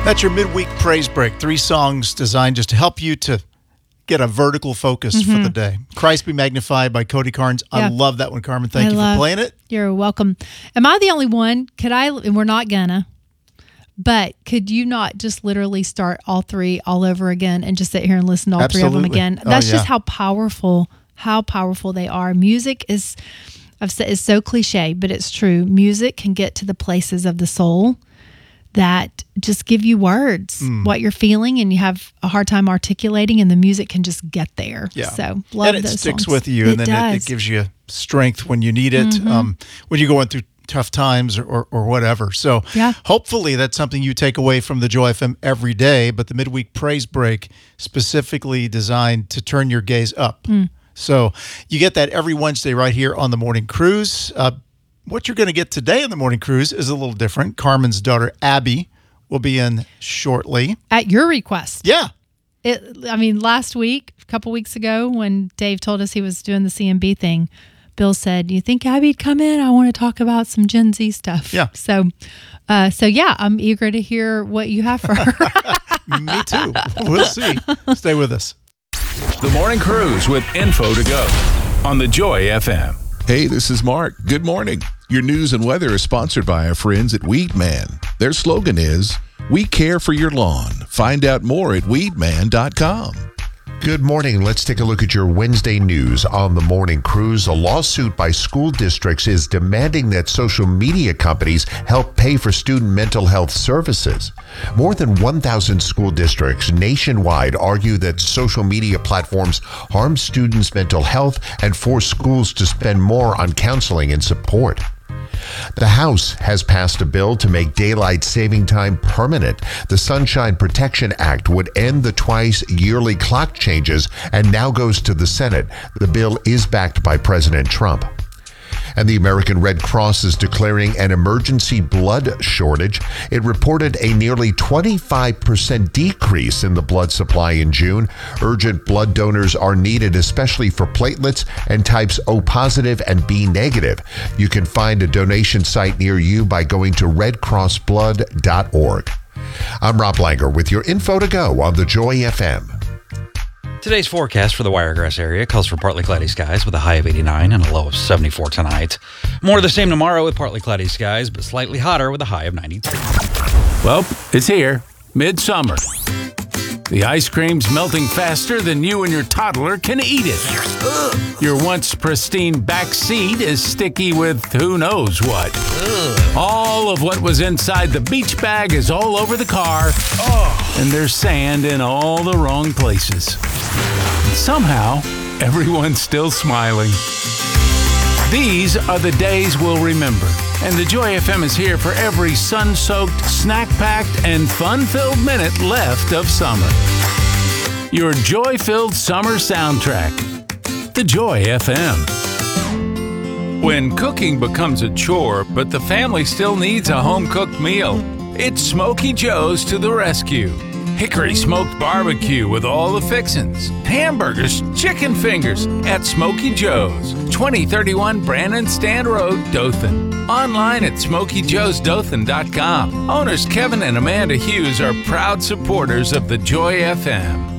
That's your midweek praise break. 3 songs designed just to help you to get a vertical focus for the day. Christ Be Magnified by Cody Carnes. I love that one, Carmen. Thank you for playing it. You're welcome. Am I the only one? And we're not gonna, but could you not just literally start all 3 all over again and just sit here and listen to all 3 of them again? That's just how powerful they are. Music is, I've said, it's so cliche, but it's true. Music can get to the places of the soul that just give you words, what you're feeling, and you have a hard time articulating, and the music can just get there. Yeah. So love and those it sticks songs. with you, and then it gives you strength when you need it, when you're going through tough times or whatever. So hopefully that's something you take away from the Joy FM every day, but the midweek praise break specifically designed to turn your gaze up. So you get that every Wednesday right here on the Morning Cruise. What you're going to get today on the Morning Cruise is a little different. Carmen's daughter, Abby, will be in shortly. At your request. Yeah. Last week, a couple weeks ago, when Dave told us he was doing the CMB thing, Bill said, "You think Abby'd come in? I want to talk about some Gen Z stuff." Yeah. So I'm eager to hear what you have for her. Me too. We'll see. Stay with us. The Morning Cruise with info to go on the Joy FM. Hey, this is Mark. Good morning. Your news and weather is sponsored by our friends at Weedman. Their slogan is, "We care for your lawn." Find out more at weedman.com. Good morning. Let's take a look at your Wednesday news on the Morning Cruise. A lawsuit by school districts is demanding that social media companies help pay for student mental health services. More than 1,000 school districts nationwide argue that social media platforms harm students' mental health and force schools to spend more on counseling and support. The House has passed a bill to make daylight saving time permanent. The Sunshine Protection Act would end the twice-yearly clock changes and now goes to the Senate. The bill is backed by President Trump. And the American Red Cross is declaring an emergency blood shortage. It reported a nearly 25% decrease in the blood supply in June. Urgent blood donors are needed, especially for platelets and types O positive and B negative. You can find a donation site near you by going to redcrossblood.org. I'm Rob Langer with your info to go on the Joy FM. Today's forecast for the Wiregrass area calls for partly cloudy skies with a high of 89 and a low of 74 tonight. More of the same tomorrow with partly cloudy skies, but slightly hotter with a high of 93. Well, it's here. Midsummer. The ice cream's melting faster than you and your toddler can eat it. Your once pristine back seat is sticky with who knows what. All of what was inside the beach bag is all over the car, and there's sand in all the wrong places. And somehow, everyone's still smiling. These are the days we'll remember, and the Joy FM is here for every sun-soaked, snack-packed, and fun-filled minute left of summer. Your joy-filled summer soundtrack, the Joy FM. When cooking becomes a chore, but the family still needs a home-cooked meal, it's Smokey Joe's to the rescue. Hickory smoked barbecue with all the fixins, hamburgers, chicken fingers at Smokey Joe's, 2031 Brandon Stand Road, Dothan. Online at SmokeyJoesDothan.com. Owners Kevin and Amanda Hughes are proud supporters of the Joy FM.